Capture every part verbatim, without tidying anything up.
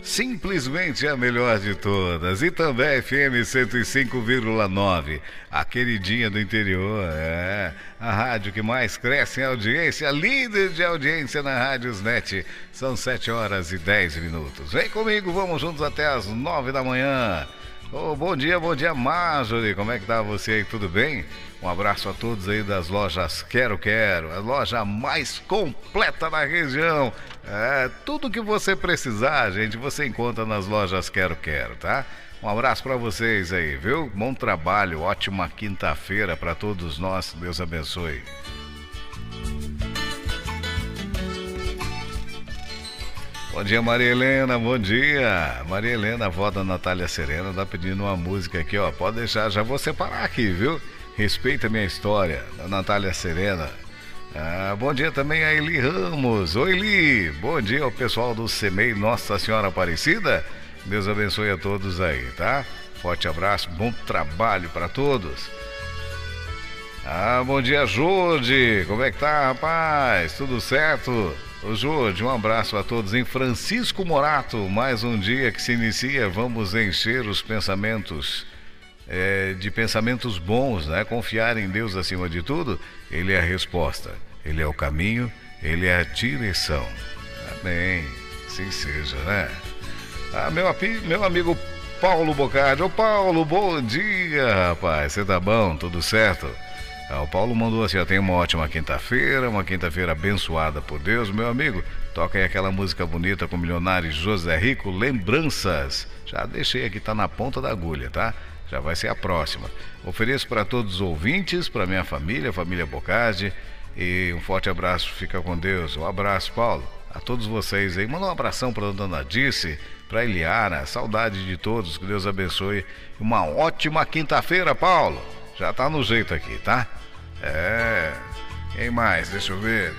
Simplesmente a melhor de todas. E também F M cento e cinco vírgula nove, a queridinha do interior. É a rádio que mais cresce em audiência, líder de audiência na Rádiosnet. São sete horas e dez minutos. Vem comigo, vamos juntos até as nove da manhã. Oh, bom dia, bom dia, Marjorie. Como é que tá você aí? Tudo bem? Um abraço a todos aí das lojas Quero Quero, a loja mais completa da região. É, tudo que você precisar, gente, você encontra nas lojas Quero Quero, tá? Um abraço pra vocês aí, viu? Bom trabalho, ótima quinta-feira pra todos nós. Deus abençoe. Bom dia, Maria Helena, bom dia. Maria Helena, avó da Natália Serena, tá pedindo uma música aqui, ó. Pode deixar, já vou separar aqui, viu? Respeita a minha história, da Natália Serena. Ah, bom dia também a Eli Ramos. Oi, Eli. Bom dia ao pessoal do CEMEI Nossa Senhora Aparecida. Deus abençoe a todos aí, tá? Forte abraço, bom trabalho para todos. Ah, bom dia, Jode. Como é que tá, rapaz? Tudo certo? Ô, Jode, um abraço a todos em Francisco Morato. Mais um dia que se inicia. Vamos encher os pensamentos é, de pensamentos bons, né? Confiar em Deus acima de tudo. Ele é a resposta, Ele é o caminho, Ele é a direção. Amém. Assim seja, né? Ah, meu, meu amigo Paulo Bocardi. Ô, Paulo, bom dia, rapaz. Você tá bom? Tudo certo? Ah, o Paulo mandou assim, ó, tem uma ótima quinta-feira, uma quinta-feira abençoada por Deus, meu amigo. Toca aí aquela música bonita com o milionário José Rico, Lembranças. Já deixei aqui, tá na ponta da agulha, tá? Já vai ser a próxima. Ofereço para todos os ouvintes, para minha família, família Bocardi, e um forte abraço, fica com Deus. Um abraço, Paulo, a todos vocês aí. Manda um abração para a dona Dirce, para Eliara, saudade de todos, que Deus abençoe. Uma ótima quinta-feira, Paulo. Já tá no jeito aqui, tá? É. Quem mais? Deixa eu ver.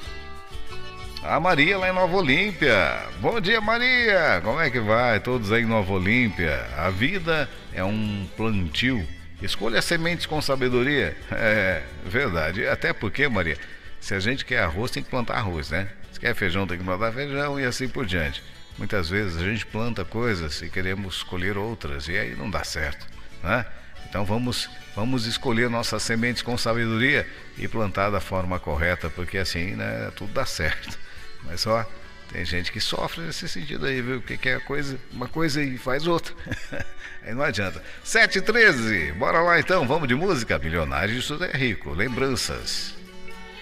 A Maria lá em Nova Olímpia. Bom dia, Maria. Como é que vai? Todos aí em Nova Olímpia. A vida é um plantio. Escolha sementes com sabedoria. É verdade. Até porque, Maria, se a gente quer arroz, tem que plantar arroz, né? Se quer feijão, tem que plantar feijão e assim por diante. Muitas vezes a gente planta coisas e queremos colher outras e aí não dá certo, né? Então vamos, vamos escolher nossas sementes com sabedoria e plantar da forma correta, porque assim, né, tudo dá certo. Mas só tem gente que sofre nesse sentido aí, viu? Que quer coisa, uma coisa e faz outra. Aí não adianta. sete e treze, bora lá então, vamos de música. Milionário José Rico, Lembranças.